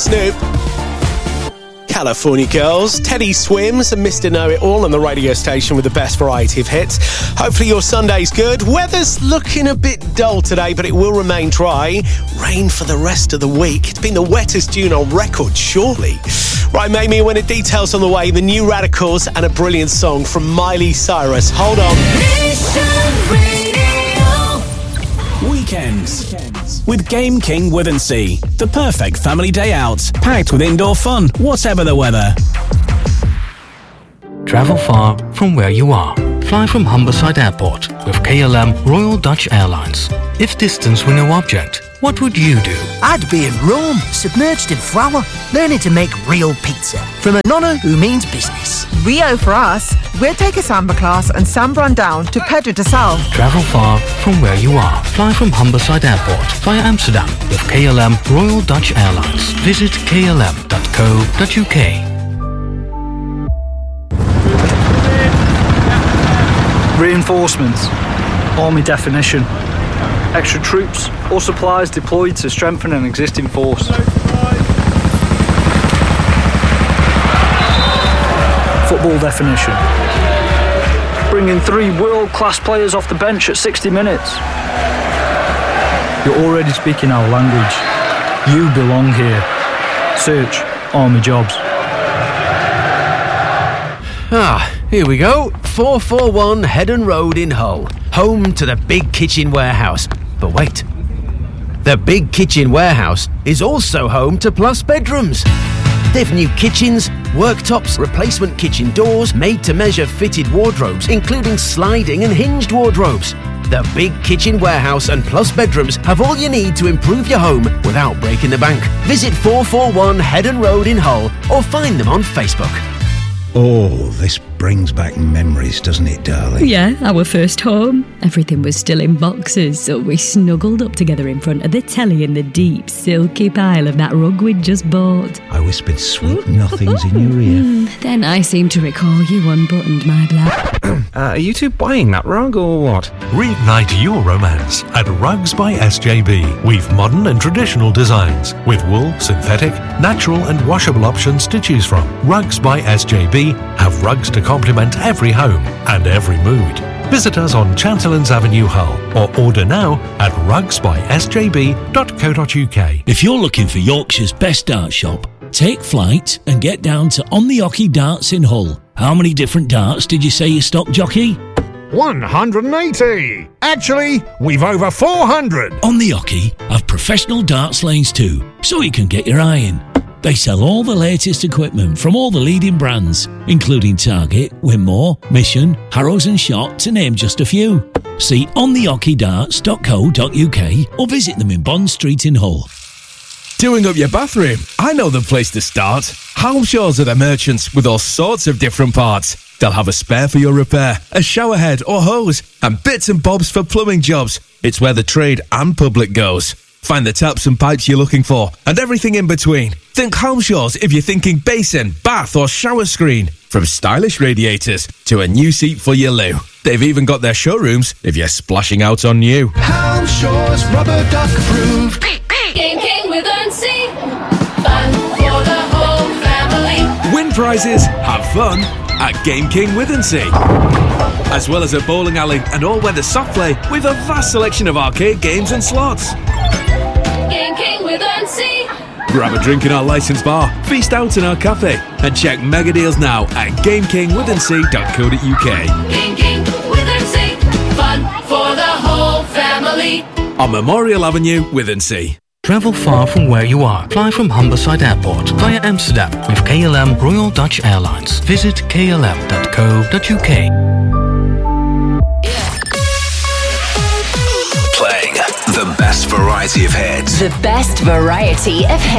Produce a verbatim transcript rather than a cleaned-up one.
Snoop. California Girls, Teddy Swims and Mister Know-It-All on the radio station with the best variety of hits. Hopefully your Sunday's good. Weather's looking a bit dull today, but it will remain dry. Rain for the rest of the week. It's been the wettest June on record, surely. Right, Mamie, when it details on the way, the new Radicals and a brilliant song from Miley Cyrus. Hold on. Weekends with Game King Withensea. The perfect family day out, packed with indoor fun, whatever the weather. Travel far from where you are. Fly from Humberside Airport with K L M Royal Dutch Airlines. If distance were no object, what would you do? I'd be in Rome, submerged in flour, learning to make real pizza from a nonna who means business. Rio for us. We'll take a samba class and samba on down to Pedro de Sal. Travel far from where you are. Fly from Humberside Airport via Amsterdam with K L M Royal Dutch Airlines. Visit k l m dot co dot u k. Reinforcements. Army definition. Extra troops or supplies deployed to strengthen an existing force. Football definition. Bringing three world-class players off the bench at sixty minutes. You're already speaking our language. You belong here. Search Army Jobs. Ah, here we go. four forty-one Headon Road in Hull. Home to the Big Kitchen Warehouse. But wait. The Big Kitchen Warehouse is also home to Plus Bedrooms. They've new kitchens, worktops, replacement kitchen doors, made-to-measure fitted wardrobes, including sliding and hinged wardrobes. The Big Kitchen Warehouse and Plus Bedrooms have all you need to improve your home without breaking the bank. Visit four forty-one Headon Road in Hull or find them on Facebook. Oh, this brings back memories, doesn't it, darling? Yeah, our first home. Everything was still in boxes, so we snuggled up together in front of the telly in the deep, silky pile of that rug we'd just bought. I whispered sweet nothings in your ear. Then I seem to recall you unbuttoned my black. uh, are you two buying that rug or what? Reignite your romance at Rugs by S J B. We've modern and traditional designs with wool, synthetic, natural and washable options to choose from. Rugs by S J B have rugs to complement every home and every mood. Visit us on Chancellors Avenue, Hull, or order now at rugs by s j b dot co dot u k. If you're looking for Yorkshire's best dart shop, take flight and get down to On the Hockey Darts in Hull. How many different darts did you say you stock, jockey? one hundred eighty! Actually, we've over four hundred! On the Hockey have professional darts lanes too, so you can get your eye in. They sell all the latest equipment from all the leading brands, including Target, Winmore, Mission, Harrows and Shot, to name just a few. See on the hockey darts dot co dot u k or visit them in Bond Street in Hull. Doing up your bathroom? I know the place to start. Halmshaws are the merchants with all sorts of different parts. They'll have a spare for your repair, a shower head or hose, and bits and bobs for plumbing jobs. It's where the trade and public goes. Find the taps and pipes you're looking for, and everything in between. Think Halmshaws if you're thinking basin, bath or shower screen. From stylish radiators to a new seat for your loo. They've even got their showrooms if you're splashing out on new. Halmshaws Rubber Duck approved. Game King with Withensea. Fun for the whole family. Win prizes, have fun at Game King Withensea. As well as a bowling alley and all-weather soft play with a vast selection of arcade games and slots. Game King with Withensea. Grab a drink in our licensed bar, feast out in our cafe, and check mega deals now at game king withensea dot co dot u k. Game King Withensea. Fun for the whole family. On Memorial Avenue, Withensea. Travel far from where you are. Fly from Humberside Airport via Amsterdam with K L M Royal Dutch Airlines. Visit k l m dot co dot u k. Playing the best variety of hits. The best variety of hits.